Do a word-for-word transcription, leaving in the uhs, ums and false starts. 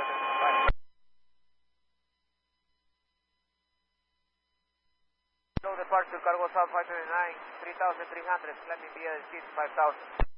No departure, cargo South five seven nine, three thousand three hundred, climbing via the seat five thousand.